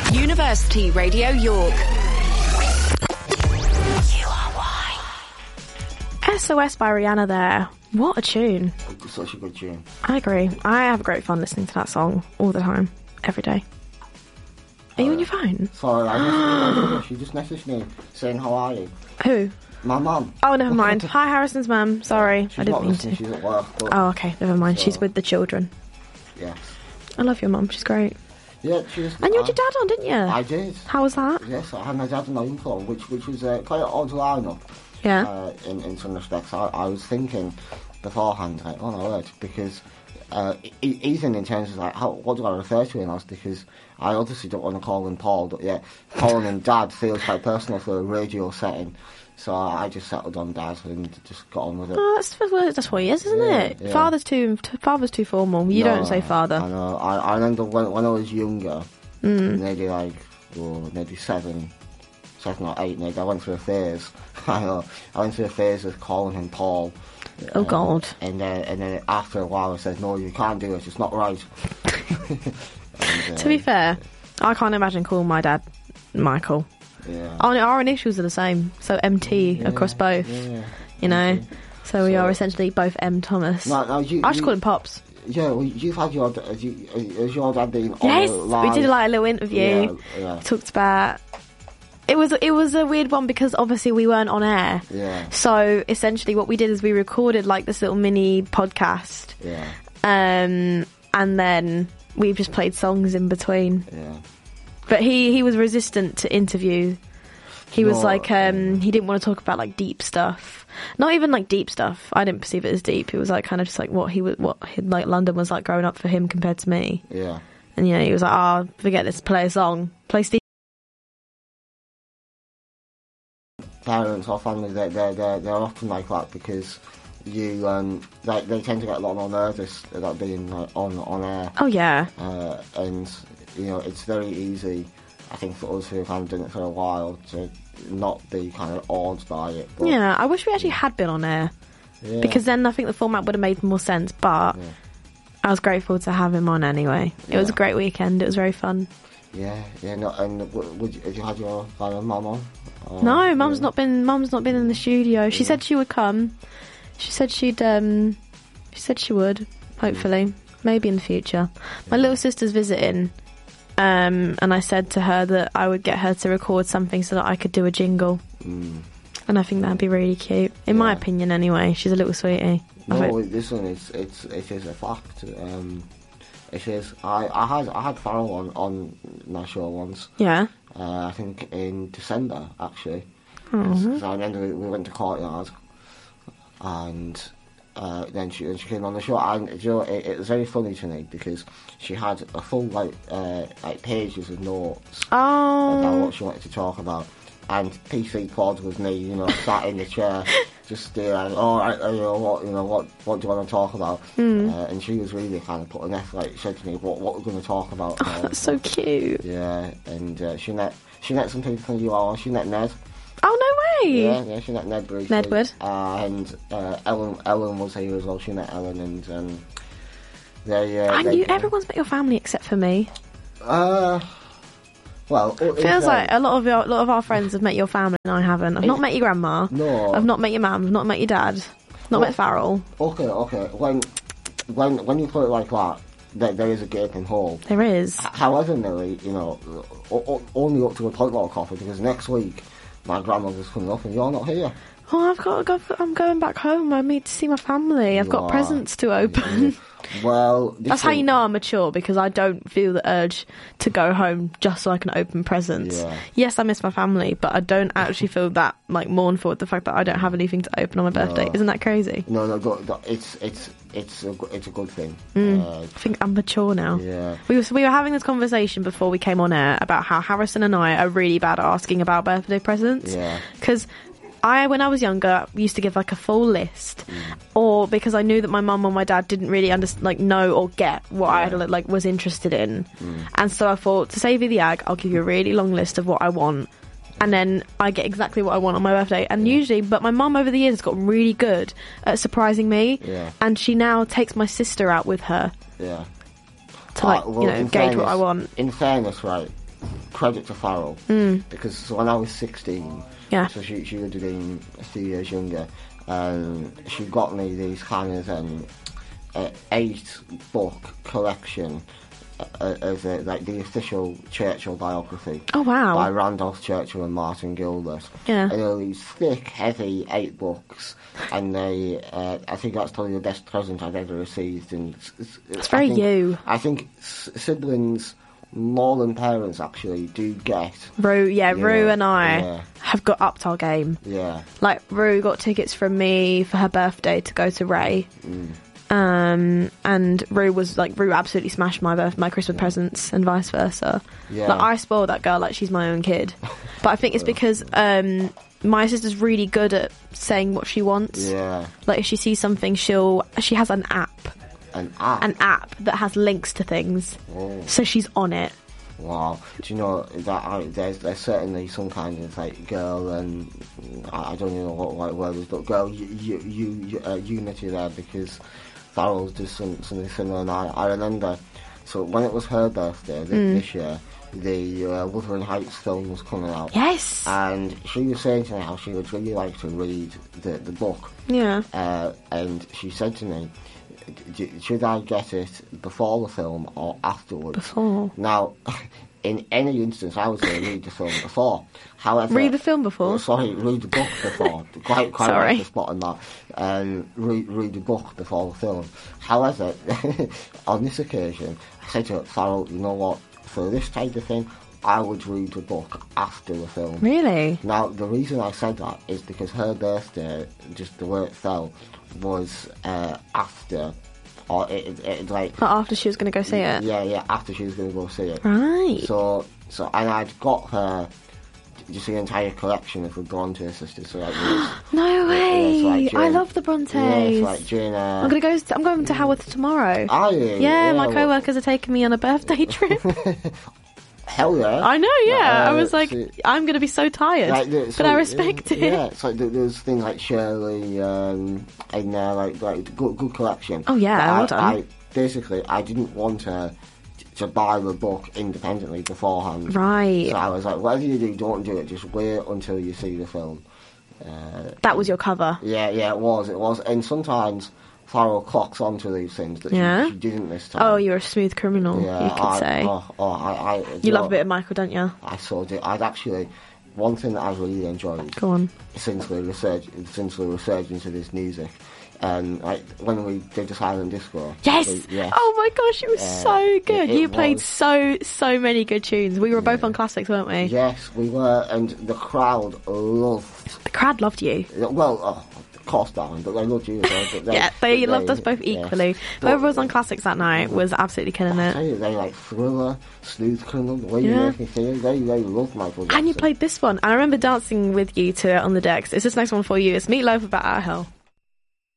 University Radio York. SOS by Rihanna there. What a tune. It's such a good tune. I agree. I have great fun listening to that song all the time, every day. Are you on your phone? Sorry, she just messaged me saying, how are you? Who? My mum. Oh, never mind. Hi, Harrison's mum. Sorry, She's I didn't not mean listening, to. she's at work. But, Oh, okay, never mind. So- She's with the children. Yes. I love your mum. She's great. Yeah, she was... And you had your dad on, didn't you? I did. How was that? Yes, I had my dad on my phone, which was quite an odd lineup. Yeah. In some respects, I was thinking beforehand, like, oh no, because even in terms of like what do I refer to him as? Because I obviously don't want to call him Paul, but yeah, calling him Dad feels quite personal for a radio setting. So I just settled on Dad and just got on with it. Oh, that's what he is, isn't it? Yeah. Father's too formal. You don't say father. I know. I remember when I was younger, maybe like maybe 7 or 8, maybe I went through a phase. I went through a phase of calling him Paul. Oh God! And then after a while, I said, "No, you can't do it. It's not right." To be fair, I can't imagine calling my dad Michael. Yeah. Our initials are the same, so MT across both. Yeah. You know, so we are essentially both M Thomas. No, I just call him Pops. Yeah, well, you've had has your dad been on Yes, the live? we did like a little interview. Yeah. Talked about. It was a weird one because obviously we weren't on air. Yeah. So essentially, what we did is we recorded like this little mini podcast. Yeah. And then we just played songs in between. Yeah. But he was resistant to interview. He was like, he didn't want to talk about like deep stuff. Not even like deep stuff. I didn't perceive it as deep. It was like kind of just like what like London was like growing up for him compared to me. Yeah. And you know, he was like, "Oh, forget this. Play a song. Play Steve." Parents or family, they're often like that because you they tend to get a lot more nervous about being like, on air. Oh yeah. And you know, it's very easy, I think, for us who have kind of done it for a while to not be kind of awed by it. But, Yeah, I wish we actually had been on air yeah. because then I think the format would have made more sense. But I was grateful to have him on anyway. It was a great weekend. It was very fun. Yeah. No, and have you had your mum on? No, Mum's not been in the studio. She said she would come. She said she would. Hopefully, maybe in the future. My little sister's visiting, and I said to her that I would get her to record something so that I could do a jingle. And I think that'd be really cute, in my opinion. Anyway, she's a little sweetie. No, this one it is a fact. It is. I had Farrell on my show once. Yeah. I think in December, actually. Mm-hmm. Because I remember we went to Courtyard, and then she came on the show. And you know, it was very funny to me because she had a full like pages of notes about what she wanted to talk about. And PC Quad was me, you know, sat in the chair, just like, what do you want to talk about? And she was really kind of putting effort, like, said to me, what we're going to talk about. Oh, that's so cute. Yeah, and she met some people from UR. She met Ned. Oh, no way. Yeah, she met Ned briefly. Nedwood. And Ellen was here as well. She met Ellen, and everyone's met your family except for me. Well, feels like a lot of our friends have met your family and I haven't. I've not met your grandma. No. I've not met your mum. I've not met your dad. Not met Farrell. Okay. When you put it like that, there is a gaping hole. There is. However, Millie, you know, only up to a point of coffee, because next week my grandmother's coming up and you're not here. Oh, I've got to go. I'm going back home. I need to see my family. I've got presents to open. Well, that's how you know I'm mature, because I don't feel the urge to go home just so I can open presents. Yeah. Yes, I miss my family, but I don't actually feel that like mournful at the fact that I don't have anything to open on my birthday. No. Isn't that crazy? No, it's a good thing. I think I'm mature now. Yeah. We were having this conversation before we came on air about how Harrison and I are really bad at asking about birthday presents. Yeah. Because when I was younger, used to give like a full list, or because I knew that my mum or my dad didn't really know or get what I was interested in, and so I thought, to save you the ag, I'll give you a really long list of what I want, and then I get exactly what I want on my birthday. And usually, but my mum over the years has got really good at surprising me, and she now takes my sister out with her, to gauge what I want. In fairness, right, credit to Farrell because when I was 16, so she would have been a few years younger, she got me these kind of 8-book collection as like the official Churchill biography. Oh wow! By Randolph Churchill and Martin Gilbert. Yeah. And they're these thick, heavy 8 books, and they, I think that's probably the best present I've ever received. And it's very you. I think siblings more than parents actually do get. Rue and I have got upped our game. Yeah. Like Rue got tickets from me for her birthday to go to Ray. And Rue absolutely smashed my Christmas presents and vice versa. Yeah. Like I spoil that girl like she's my own kid. But I think it's because my sister's really good at saying what she wants. Yeah. Like if she sees something, she has an app. An app that has links to things. Oh. So she's on it. Wow. Do you know that there's certainly some kind of like girl, and I don't even know what word is, but girl unity there, because Farrell's does something similar. And I remember, so when it was her birthday this year, the Wuthering Heights film was coming out. Yes. And she was saying to me how she would really like to read the book. Yeah. And she said to me, should I get it before the film or afterwards? Before. Now, in any instance, I would say read the film before. However, read the film before? Sorry, read the book before. quite sorry. Right to spot on that. Read the book before the film. However, on this occasion, I said to her, Farrell, you know what? For this type of thing, I would read the book after the film. Really? Now, the reason I said that is because her birthday, just the way it fell, was after, or it like... But after she was going to go see it? Yeah, after she was going to go see it. Right. So, and I'd got her just the entire collection of the Bronte sisters. So like, no way! Like Jane, I love the Brontes. Yeah, like Jane I'm going to Haworth tomorrow. Are you? Yeah, my co-workers are taking me on a birthday trip. Hell yeah. I know, yeah. I was like, I'm going to be so tired. Like, but I respect it. Yeah, it's like there's things like Shirley in there, like good collection. Oh, yeah, well done. I didn't want her to buy the book independently beforehand. Right. So I was like, whatever you do, don't do it. Just wait until you see the film. That was your cover? Yeah, it was. And sometimes Farrell clocks onto these things that she didn't this time. Oh, you're a smooth criminal, you could say. You love a bit of Michael, don't you? I saw it. I'd actually... One thing that I've really enjoyed... Go on. Since the resurgence of this music... like when we did the Silent Disco. Yes! Oh my gosh, it was so good. You played so many good tunes. We were both on classics, weren't we? Yes, we were, and the crowd loved... The crowd loved you. Well, of course, darling, but they loved you as well. Yeah, they loved us both equally. Whoever was on classics that night was absolutely killing it. I tell you, they like Thriller, Smooth Criminal, the way you make me feel, they loved Michael Jackson. And you played this one. I remember dancing with you to it on the decks. It's this next one for you. It's Meatloaf About Our Hell.